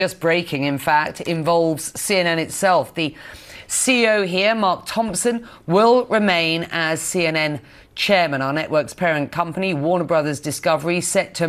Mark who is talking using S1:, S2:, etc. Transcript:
S1: Just breaking, in fact, involves CNN itself. The CEO here, Mark Thompson, will remain as CNN chairman. Our network's parent company, Warner Brothers Discovery, set to